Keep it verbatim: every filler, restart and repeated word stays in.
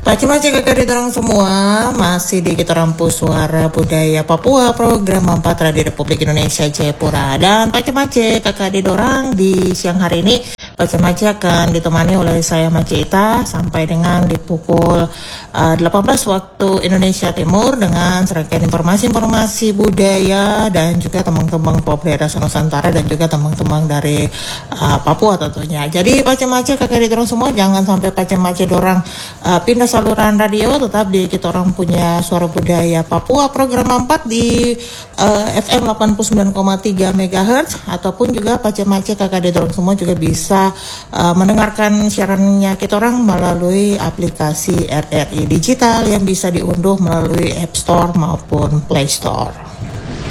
Macam-macam kakak dorang semua masih di kita rampu suara budaya Papua program empat Radio Republik Indonesia Jayapura, dan macam-macam kakak dorang di siang hari ini macam-macam akan ditemani oleh saya Macita sampai dengan di pukul uh, delapan belas waktu Indonesia Timur dengan serangkaian informasi-informasi budaya dan juga teman-teman pop daerah Nusantara dan juga teman-teman dari uh, Papua tentunya. Jadi macam-macam kakak dorang semua jangan sampai macam-macam dorang uh, pindah saluran radio, tetap di kita orang punya suara budaya Papua program empat di uh, F M delapan puluh sembilan koma tiga megahertz, ataupun juga macam-macam kakak dorang semua juga bisa uh, mendengarkan siarannya kita orang melalui aplikasi R R I digital yang bisa diunduh melalui App Store maupun Play Store.